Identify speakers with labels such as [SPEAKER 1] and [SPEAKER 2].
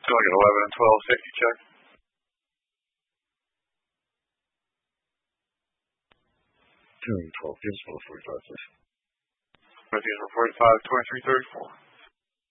[SPEAKER 1] Going at 11 and 12, safety check.
[SPEAKER 2] Doing 12 gives for the 45, please.
[SPEAKER 1] Corinthians for 45, 23, 34.